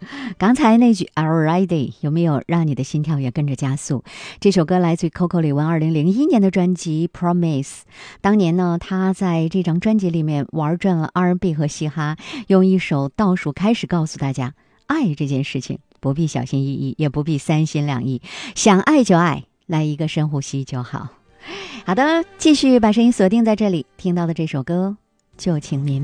刚才那句 Alrighty 有没有让你的心跳也跟着加速？这首歌来自于 Coco 李玟2001年的专辑 Promise。 当年呢，他在这张专辑里面玩转了 R&B 和嘻哈，用一首倒数开始告诉大家，爱这件事情不必小心翼翼，也不必三心两意，想爱就爱，来一个深呼吸就好。好的，继续把声音锁定在这里，听到的这首歌就请您